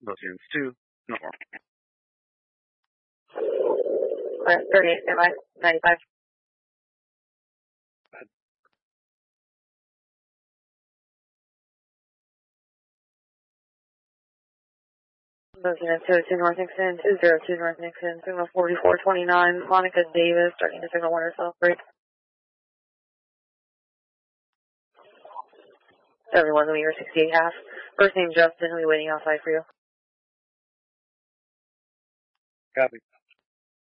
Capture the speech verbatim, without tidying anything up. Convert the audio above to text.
Both units two, normal. Uh, thirty-eight, stand by, ninety-five. Both units two oh two North Nixon, two oh two North Nixon, signal forty-four twenty-nine, Monica Davis, starting to signal one herself, break. seventy-one, Louis, sixty-eight half. First name Justin, we'll be waiting outside for you. Copy.